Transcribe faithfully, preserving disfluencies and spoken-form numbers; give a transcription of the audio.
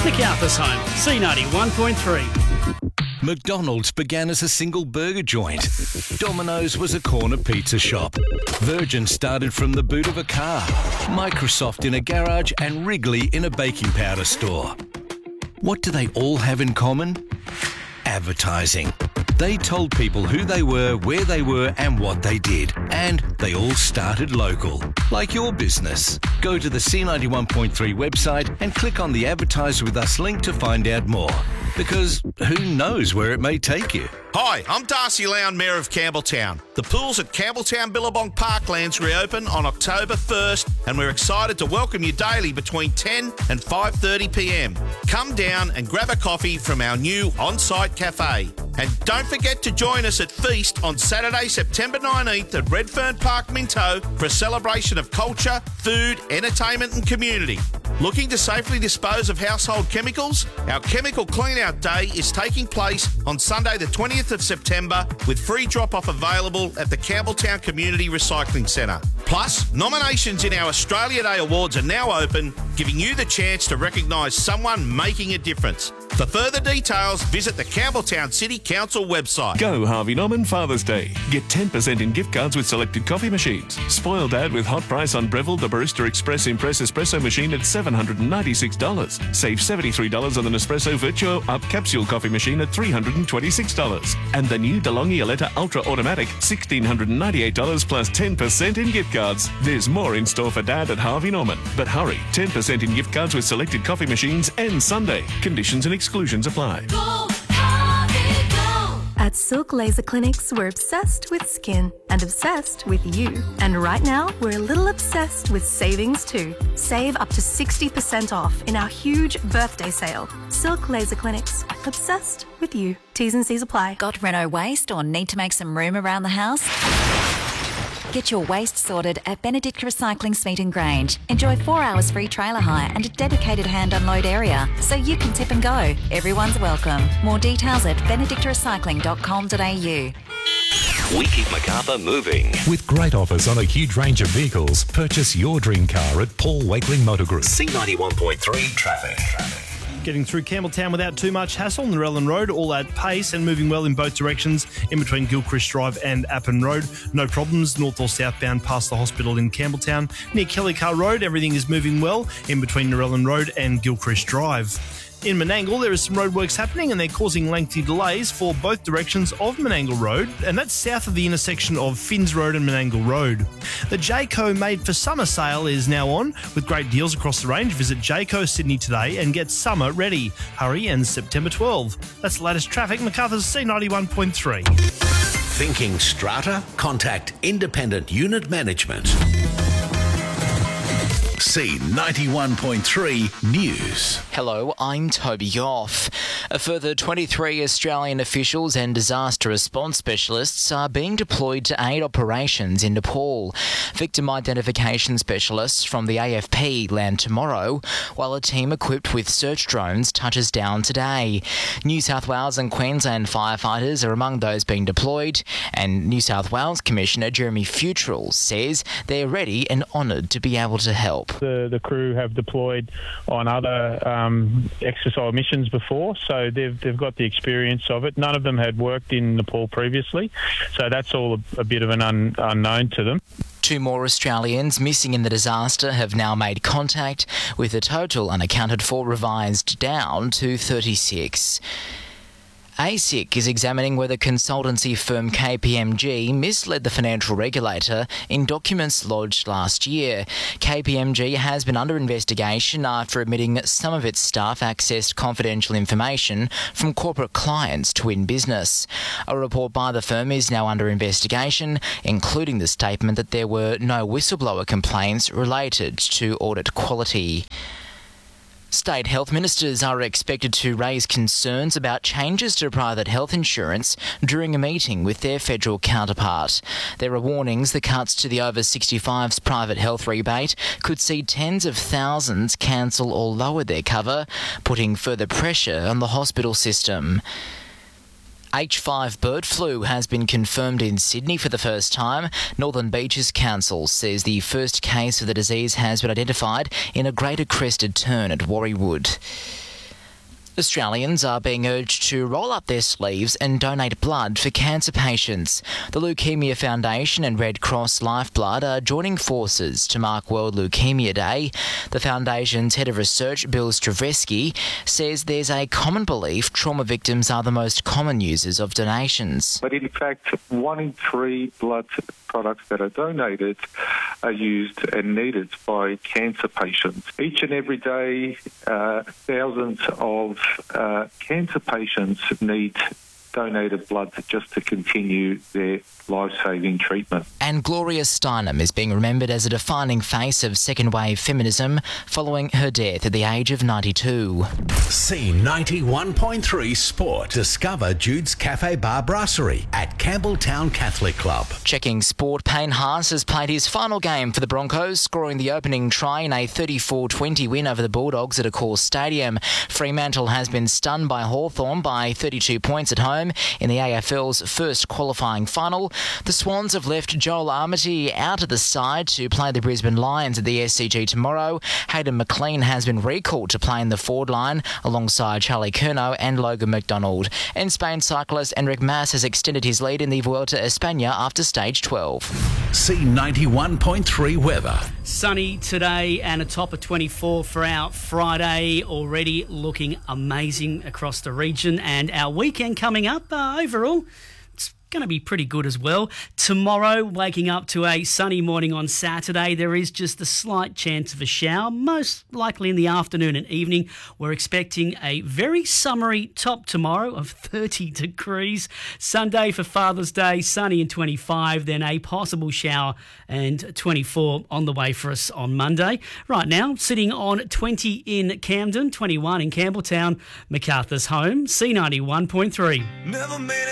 MacArthur's home, C ninety-one point three. McDonald's began as a single burger joint. Domino's was a corner pizza shop. Virgin started from the boot of a car. Microsoft in a garage and Wrigley in a baking powder store. What do they all have in common? Advertising. They told people who they were, where they were and what they did. And they all started local, like your business. Go to the C ninety-one point three website and click on the Advertise With Us link to find out more. Because who knows where it may take you. Hi, I'm Darcy Lown, Mayor of Campbelltown. The pools at Campbelltown Billabong Parklands reopen on October first and we're excited to welcome you daily between ten and five thirty p m. Come down and grab a coffee from our new on-site cafe. And don't forget to join us at Feast on Saturday, September nineteenth at Redfern Park, Minto for a celebration of culture, food, entertainment and community. Looking to safely dispose of household chemicals? Our Chemical Clean-Out Day is taking place on Sunday the twentieth of September with free drop-off available at the Campbelltown Community Recycling Centre. Plus, nominations in our Australia Day Awards are now open, giving you the chance to recognise someone making a difference. For further details, visit the Campbelltown City Council website. Go Harvey Norman Father's Day. Get ten percent in gift cards with selected coffee machines. Spoil Dad with hot price on Breville the Barista Express Impress Espresso machine at seven hundred ninety-six dollars. Save seventy-three dollars on the Nespresso Virtuo Up Capsule coffee machine at three hundred twenty-six dollars. And the new DeLonghi Aletta Ultra Automatic, one thousand six hundred ninety-eight dollars plus ten percent in gift cards. There's more in store for Dad at Harvey Norman. But hurry, ten percent in gift cards with selected coffee machines ends Sunday. Conditions and exclusions apply. Go, Harvey, go. At Silk Laser Clinics, we're obsessed with skin and obsessed with you. And right now, we're a little obsessed with savings too. Save up to sixty percent off in our huge birthday sale. Silk Laser Clinics, obsessed with you. T's and C's apply. Got Renault waste or need to make some room around the house? Get your waste sorted at Benedict Recycling Smeaton Grange. Enjoy four hours free trailer hire and a dedicated hand unload area, so you can tip and go. Everyone's welcome. More details at benedict recycling dot com dot a u. We keep Macarthur moving. With great offers on a huge range of vehicles, purchase your dream car at Paul Wakeling Motor Group. C ninety-one point three traffic. Getting through Campbelltown without too much hassle on the Narellan Road, all at pace and moving well in both directions in between Gilchrist Drive and Appin Road. No problems, north or southbound past the hospital in Campbelltown. Near Kellycar Road, everything is moving well in between Narellan Road and Gilchrist Drive. In Menangle, there is some roadworks happening and they're causing lengthy delays for both directions of Menangle Road, and that's south of the intersection of Finns Road and Menangle Road. The Jayco Made for Summer sale is now on, with great deals across the range. Visit Jayco Sydney today and get summer ready. Hurry, ends September twelfth. That's the latest traffic. Macarthur's C ninety-one point three. Thinking strata? Contact Independent Unit Management. C ninety-one point three News. Hello, I'm Toby Goff. A further twenty-three Australian officials and disaster response specialists are being deployed to aid operations in Nepal. Victim identification specialists from the A F P land tomorrow, while a team equipped with search drones touches down today. New South Wales and Queensland firefighters are among those being deployed, and New South Wales Commissioner Jeremy Futrell says they're ready and honoured to be able to help. The, the crew have deployed on other um, exercise missions before, so they've they've got the experience of it. None of them had worked in Nepal previously, so that's all a, a bit of an un, unknown to them. Two more Australians missing in the disaster have now made contact, with the total unaccounted for revised down to thirty-six. A S I C is examining whether consultancy firm K P M G misled the financial regulator in documents lodged last year. K P M G has been under investigation after admitting some of its staff accessed confidential information from corporate clients to win business. A report by the firm is now under investigation, including the statement that there were no whistleblower complaints related to audit quality. State health ministers are expected to raise concerns about changes to private health insurance during a meeting with their federal counterpart. There are warnings the cuts to the over sixty-fives private health rebate could see tens of thousands cancel or lower their cover, putting further pressure on the hospital system. H five bird flu has been confirmed in Sydney for the first time. Northern Beaches Council says the first case of the disease has been identified in a greater crested tern at Warriewood. Australians are being urged to roll up their sleeves and donate blood for cancer patients. The Leukemia Foundation and Red Cross Lifeblood are joining forces to mark World Leukemia Day. The foundation's head of research, Bill Stravesky, says there's a common belief trauma victims are the most common users of donations. But in fact, one in three blood products that are donated are used and needed by cancer patients. Each and every day, uh, thousands of uh, cancer patients need donated blood just to continue their life-saving treatment. And Gloria Steinem is being remembered as a defining face of second-wave feminism following her death at the age of ninety-two. C ninety-one point three Sport. Discover Jude's Cafe Bar Brasserie at Campbelltown Catholic Club. Checking sport, Payne Haas has played his final game for the Broncos, scoring the opening try in a thirty-four twenty win over the Bulldogs at Accor Stadium. Fremantle has been stunned by Hawthorn by thirty-two points at home in the A F L's first qualifying final. The Swans have left Joel Armitage out of the side to play the Brisbane Lions at the S C G tomorrow. Hayden McLean has been recalled to play in the forward line alongside Charlie Curnow and Logan McDonald. And Spain cyclist Enric Mas has extended his lead in the Vuelta a España after stage twelve. C ninety-one point three weather. Sunny today and a top of twenty-four for our Friday, already looking amazing across the region. And our weekend coming up, uh, overall, it's going to be pretty good as well. Tomorrow, waking up to a sunny morning on Saturday. There is just a slight chance of a shower, most likely in the afternoon and evening. We're expecting a very summery top tomorrow of thirty degrees. Sunday for Father's Day, sunny and twenty-five, then a possible shower and twenty-four on the way for us on Monday. Right now, sitting on twenty in Camden, twenty-one in Campbelltown, MacArthur's home, C ninety-one point three. Never made